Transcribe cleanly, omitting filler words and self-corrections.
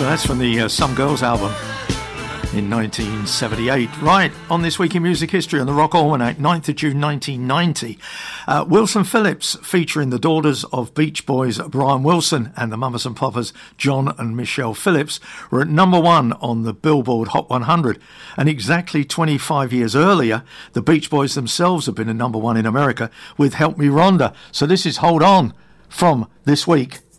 That's from the Some Girls album in 1978. Right, on This Week in Music History on the Rock Almanac, 9th of June 1990, Wilson Phillips, featuring the daughters of Beach Boys Brian Wilson and the Mamas and Papas John and Michelle Phillips, were at number one on the Billboard Hot 100. And exactly 25 years earlier, the Beach Boys themselves have been at number one in America with Help Me Rhonda. So this is Hold On from This Week